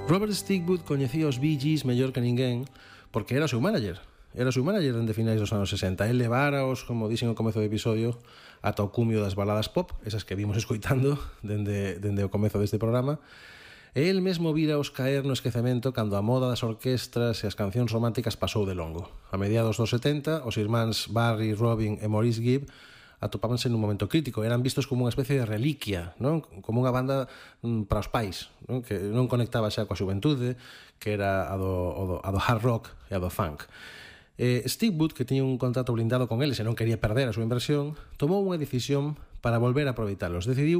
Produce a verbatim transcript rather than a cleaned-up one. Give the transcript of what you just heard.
Robert Stigwood coñecía os Bee Gees mellor que ninguén porque era o seu manager. Era o seu manager dende finais dos anos sesenta. El leváraos, como dixen ao comezo do episodio, ata o cumio das baladas pop, esas que vimos escoitando dende, dende o comezo deste programa. E el mesmo víraos caer no esquecemento cando a moda das orquestras e as cancións románticas pasou de longo. A mediados dos setenta, os irmáns Barry, Robin e Maurice Gibb atopábanse nun momento crítico, eran vistos como unha especie de reliquia, non? Como unha banda mm, para os pais, non? Que non conectaba xa coa xuventude, que era a do, o do, a do hard rock e a do funk. Eh, Stigwood, que tiña un contrato blindado con eles e non quería perder a súa inversión, tomou unha decisión para volver a aproveitalos. Decidiu